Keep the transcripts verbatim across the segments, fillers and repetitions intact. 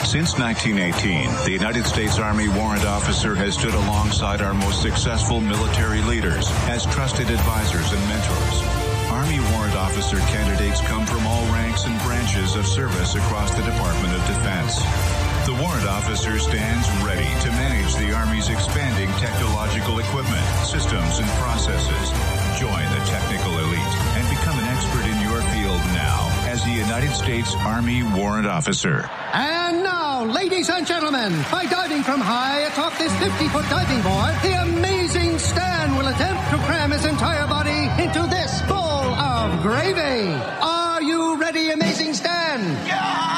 Since nineteen eighteen, the United States Army warrant officer has stood alongside our most successful military leaders as trusted advisors and mentors. Army warrant officer candidates come from all ranks and branches of service across the Department of Defense. The warrant officer stands ready to manage the Army's expanding technological equipment, systems, and processes. Join the technical elite and become an expert in your field now as the United States Army warrant officer. And now, ladies and gentlemen, by diving from high atop this fifty-foot diving board, the amazing Stan will attempt to cram his entire body into this bowl of gravy. Are you ready, amazing Stan? Yeah!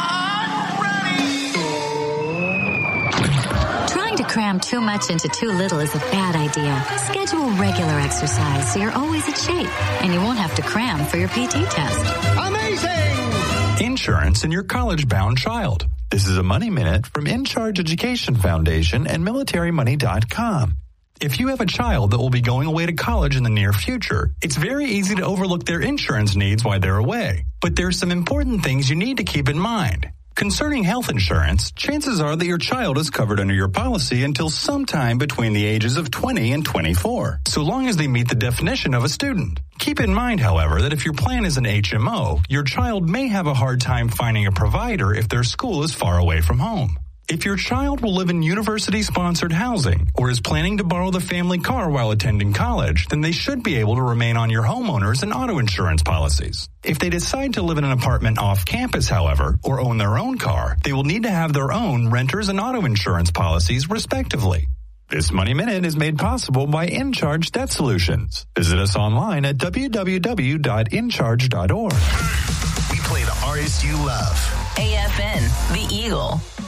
Trying to cram too much into too little is a bad idea. Schedule regular exercise so you're always in shape and you won't have to cram for your P T test. Amazing! Insurance in your college-bound child. This is a Money Minute from In Charge Education Foundation and military money dot com. If you have a child that will be going away to college in the near future, it's very easy to overlook their insurance needs while they're away. But there's some important things you need to keep in mind. Concerning health insurance, chances are that your child is covered under your policy until sometime between the ages of twenty and twenty-four, so long as they meet the definition of a student. Keep in mind, however, that if your plan is an H M O, your child may have a hard time finding a provider if their school is far away from home. If your child will live in university-sponsored housing or is planning to borrow the family car while attending college, then they should be able to remain on your homeowners and auto insurance policies. If they decide to live in an apartment off campus, however, or own their own car, they will need to have their own renters and auto insurance policies, respectively. This Money Minute is made possible by In Charge Debt Solutions. Visit us online at w w w dot in charge dot org. We play the artists you love. A F N, The Eagle.